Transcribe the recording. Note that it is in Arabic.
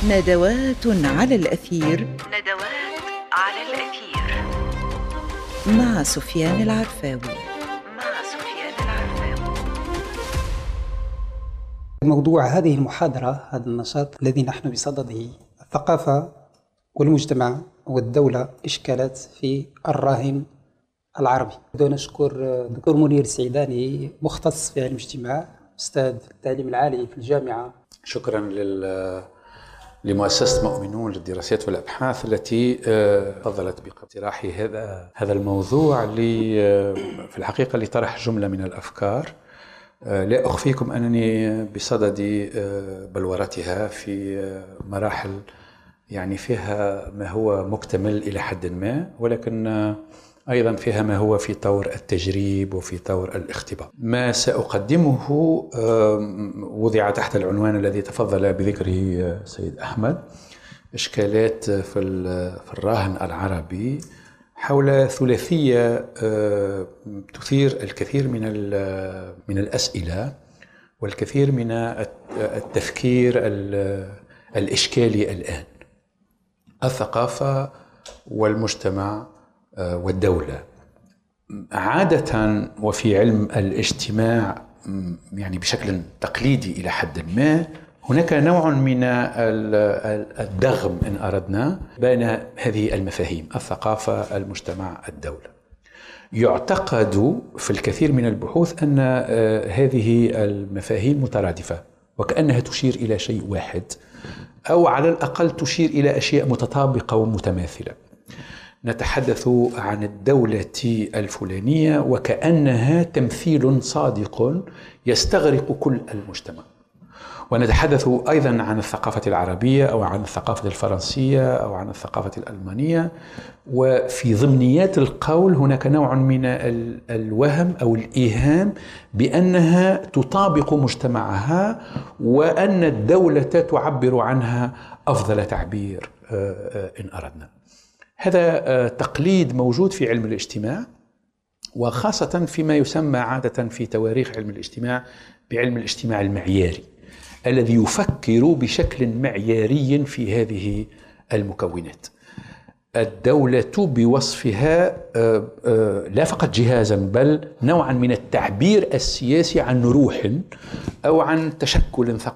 ندوات على الأثير مع سفيان العرفاوي. موضوع هذه المحاضرة، هذا النشاط الذي نحن بصدده، الثقافة والمجتمع والدولة إشكالات في الراهن العربي. بدون نشكر دكتور منير السعيداني، مختص في علم الاجتماع، أستاذ التعليم العالي في الجامعة. شكرا لمؤسسة مؤمنون للدراسات والأبحاث التي فضلت باقتراح هذا الموضوع في الحقيقة لطرح جملة من الأفكار. لا أخفيكم أنني بصدد بلورتها في مراحل يعني فيها ما هو مكتمل إلى حد ما، ولكن أيضا فيها ما هو في طور التجريب وفي طور الاختبار. ما سأقدمه وضع تحت العنوان الذي تفضل بذكره سيد أحمد: إشكالات في الراهن العربي، حول ثلاثية تثير الكثير من الأسئلة والكثير من التفكير الإشكالي الآن: الثقافة والمجتمع والدولة. عادة وفي علم الاجتماع يعني بشكل تقليدي إلى حد ما هناك نوع من الدغم إن أردنا بين هذه المفاهيم: الثقافة، المجتمع، الدولة. يعتقد في الكثير من البحوث أن هذه المفاهيم مترادفة وكأنها تشير إلى شيء واحد، أو على الأقل تشير إلى أشياء متطابقة ومتماثلة. نتحدث عن الدولة الفلانية وكأنها تمثيل صادق يستغرق كل المجتمع، ونتحدث أيضا عن الثقافة العربية أو عن الثقافة الفرنسية أو عن الثقافة الألمانية، وفي ضمنيات القول هناك نوع من الوهم أو الإيهام بأنها تطابق مجتمعها وأن الدولة تعبر عنها أفضل تعبير إن أردنا. هذا تقليد موجود في علم الاجتماع، وخاصة فيما يسمى عادة في تواريخ علم الاجتماع بعلم الاجتماع المعياري، الذي يفكر بشكل معياري في هذه المكونات. الدولة بوصفها لا فقط جهازا بل نوعا من التعبير السياسي عن روح أو عن تشكل ثقافي